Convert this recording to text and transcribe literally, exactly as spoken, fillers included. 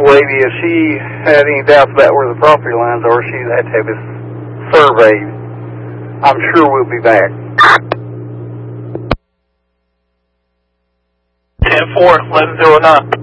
lady, if she had any doubts about where the property lines are, she'd have to have it surveyed. I'm sure we'll be back. ten four, eleven zero nine.